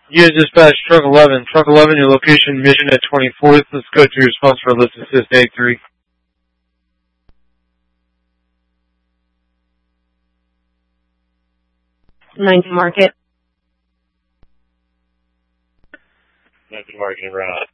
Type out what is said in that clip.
You dispatch truck 11. Truck 11, your location, mission at 24th. Let's go to your response for list assist A3. 19 Market. 19 Market, right.